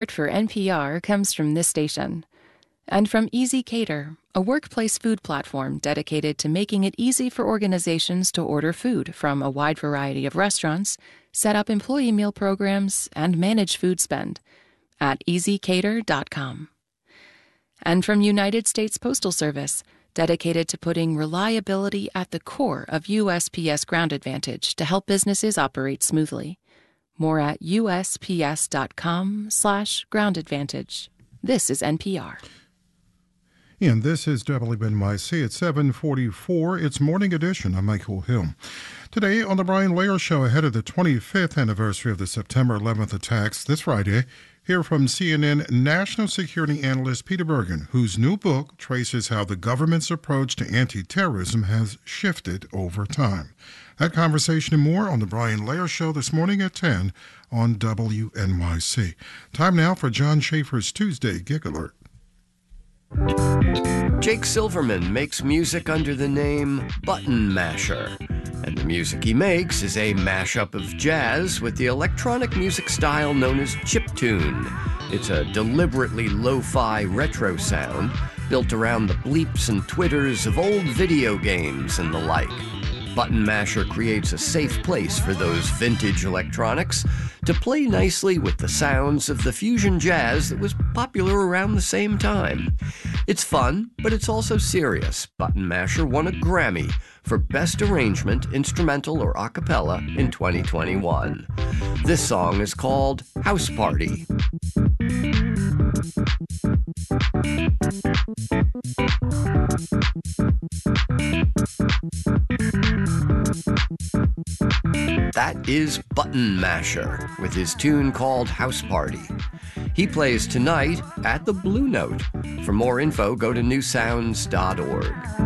support for NPR comes from this station. And from Easy Cater, a workplace food platform dedicated to making it easy for organizations to order food from a wide variety of restaurants, set up employee meal programs, and manage food spend at easycater.com. And from United States Postal Service, dedicated to putting reliability at the core of USPS Ground Advantage to help businesses operate smoothly. More at usps.com/Ground Advantage. This is NPR. And this is WNYC at 7:44. It's Morning Edition. I'm Michael Hill. Today on The Brian Lehrer Show, ahead of the 25th anniversary of the September 11th attacks this Friday, hear from CNN national security analyst Peter Bergen, whose new book traces how the government's approach to anti-terrorism has shifted over time. That conversation and more on The Brian Lehrer Show this morning at 10 on WNYC. Time now for John Schaefer's Tuesday Gig Alert. Jake Silverman makes music under the name Button Masher, and the music he makes is a mashup of jazz with the electronic music style known as chiptune. It's a deliberately lo-fi retro sound built around the bleeps and twitters of old video games and the like. Button Masher creates a safe place for those vintage electronics to play nicely with the sounds of the fusion jazz that was popular around the same time. It's fun, but it's also serious. Button Masher won a Grammy for Best Arrangement, Instrumental or A Cappella in 2021. This song is called House Party. That is Button Masher with his tune called House Party. He plays tonight at the Blue Note. For more info, go to newsounds.org.